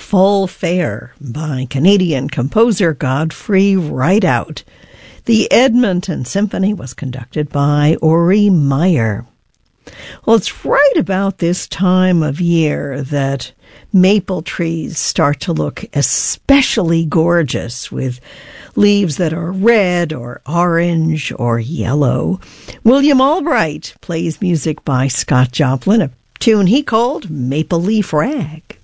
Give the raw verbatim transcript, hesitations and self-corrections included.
Full Fare by Canadian composer Godfrey Rideout. The Edmonton Symphony was conducted by Ori Meyer. Well, it's right about this time of year that maple trees start to look especially gorgeous, with leaves that are red or orange or yellow. William Albright plays music by Scott Joplin, a tune he called Maple Leaf Rag.